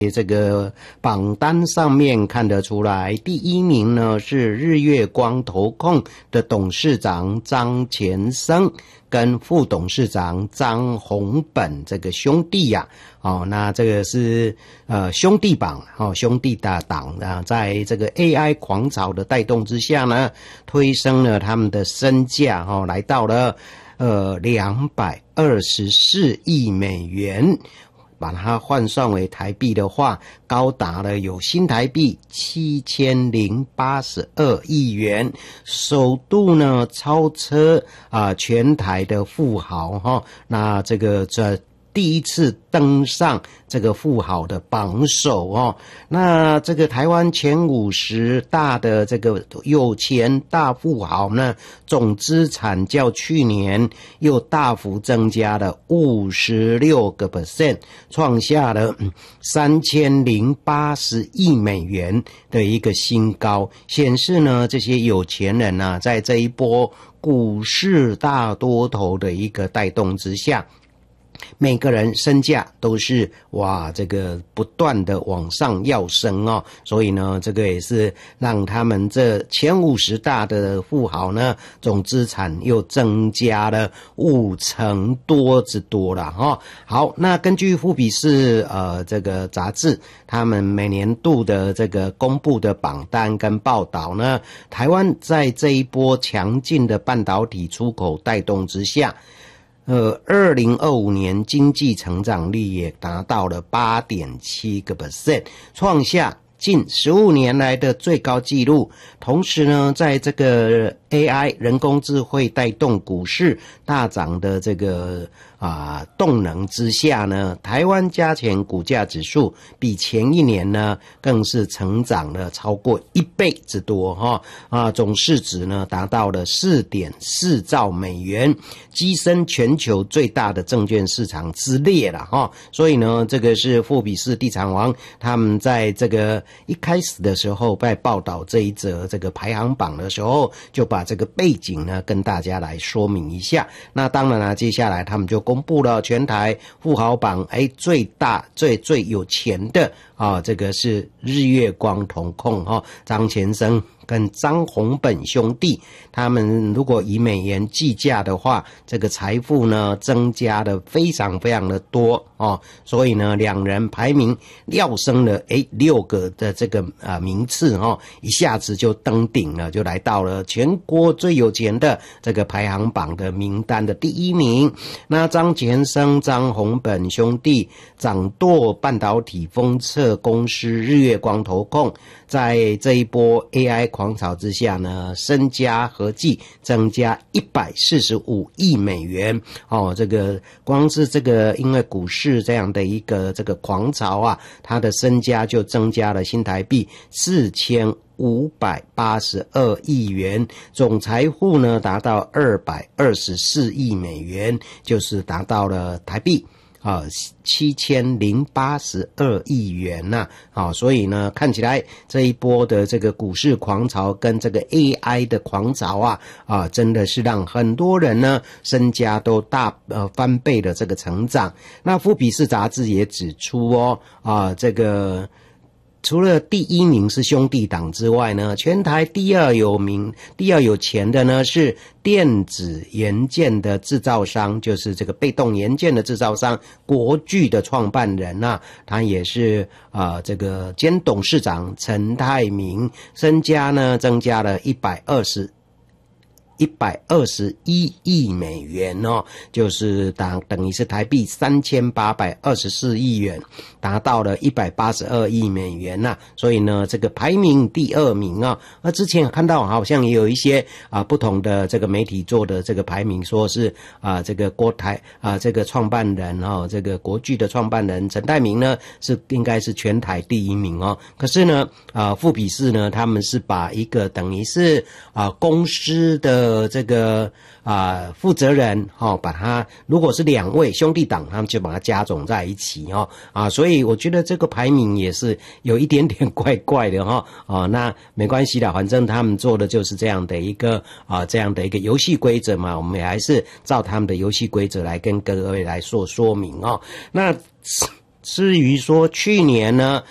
这个榜单上面看得出来，第一名呢是日月光投控的董事长张前生跟副董事长张宏本这个兄弟呀，那这个是兄弟榜兄弟的党啊，在这个 AI 狂潮的带动之下呢，推升了他们的身价来到了224亿美元。把它换算为台币的话，高达了有新台币7082亿元，首度呢超车全台的富豪那这第一次登上这个富豪的榜首那这个台湾前50大的这个有钱大富豪呢，总资产较去年又大幅增加了56%，创下了3080亿美元的一个新高，显示呢这些有钱人在这一波股市大多头的一个带动之下，每个人身价都是这个不断的往上跃升所以呢这个也是让他们这前50大的富豪呢，总资产又增加了50%多之多了好，那根据富比士这个杂志他们每年度的这个公布的榜单跟报道呢，台湾在这一波强劲的半导体出口带动之下2025年经济成长率也达到了 8.7%， 创下近15年来的最高纪录。同时呢，在这个 AI 人工智慧带动股市大涨的这个动能之下呢，台湾加权股价指数比前一年呢更是成长了超过1倍之多总市值呢达到了 4.4 兆美元，跻身全球最大的证券市场之列了所以呢，这个是富比士地产王他们在这个一开始的时候在报道这一则这个排行榜的时候，就把这个背景呢跟大家来说明一下。那当然接下来他们就公布了全台富豪榜最大最有钱的这个是日月光投控张前生跟张宏本兄弟，他们如果以美元计价的话，这个财富呢增加了非常非常的多所以呢两人排名跃升了6个的这个名次一下子就登顶了，就来到了全国最有钱的这个排行榜的名单的第一名。那张前生张宏本兄弟掌舵半导体封测公司日月光投控，在这一波 AI 狂潮之下呢，身家合计增加145亿美元这个光是这个因为股市这样的一个这个狂潮他的身家就增加了新台币4582亿元，总财富呢达到224亿美元，就是达到了台币7082亿元所以呢看起来这一波的这个股市狂潮跟这个 AI 的狂潮真的是让很多人呢身家都翻倍的这个成长。那富比士杂志也指出这个除了第一名是兄弟党之外呢，全台第二有钱的呢是电子元件的制造商，就是这个被动元件的制造商国巨的创办人他也是这个兼董事长陈泰明，身家呢增加了121亿美元就是等于是台币3824亿元，达到了182亿美元所以呢这个排名第2名之前看到好像也有一些不同的这个媒体做的这个排名，说是这个国台这个创办人这个国巨的创办人陈泰明呢是应该是全台第1名可是呢富比士呢他们是把一个等于是公司的这个负责人把他如果是2位兄弟党，他们就把它加总在一起所以我觉得这个排名也是有一点点怪怪的那没关系的，反正他们做的就是这样的一个游戏规则嘛，我们也还是照他们的游戏规则来跟各位来说明那至于说去年呢，